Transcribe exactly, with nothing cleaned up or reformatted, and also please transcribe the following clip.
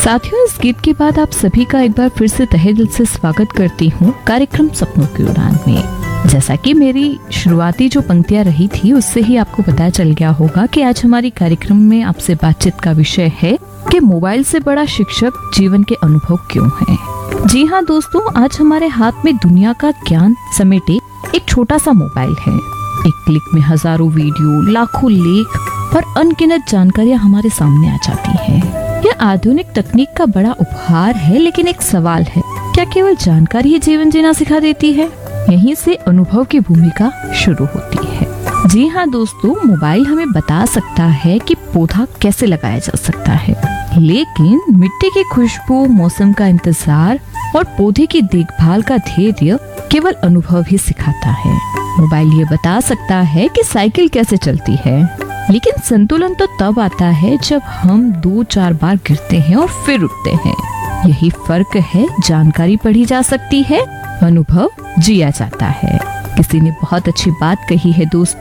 साथियों, इस गीत के बाद आप सभी का एक बार फिर से तहे दिल से स्वागत करती हूँ कार्यक्रम सपनों की उड़ान में। जैसा कि मेरी शुरुआती जो पंक्तियां रही थी उससे ही आपको पता चल गया होगा कि आज हमारी कार्यक्रम में आपसे बातचीत का विषय है कि मोबाइल से बड़ा शिक्षक जीवन के अनुभव क्यों है। जी हाँ दोस्तों, आज हमारे हाथ में दुनिया का ज्ञान समेटे एक छोटा सा मोबाइल है। एक क्लिक में हजारों वीडियो, लाखों लेख और अनगिनत जानकारियाँ हमारे सामने आ जाती है। यह आधुनिक तकनीक का बड़ा उपहार है, लेकिन एक सवाल है, क्या केवल जानकारी ही जीवन जीना सिखा देती है? यहीं से अनुभव की भूमिका शुरू होती है। जी हाँ दोस्तों, मोबाइल हमें बता सकता है कि पौधा कैसे लगाया जा सकता है, लेकिन मिट्टी की खुशबू, मौसम का इंतजार और पौधे की देखभाल का धैर्य केवल अनुभव ही सिखाता है। मोबाइल ये बता सकता है कि साइकिल कैसे चलती है, लेकिन संतुलन तो तब आता है जब हम दो चार बार गिरते हैं और फिर उठते हैं। यही फर्क है। जानकारी पढ़ी जा सकती है, अनुभव जिया जाता है। किसी ने बहुत अच्छी बात कही है दोस्तों,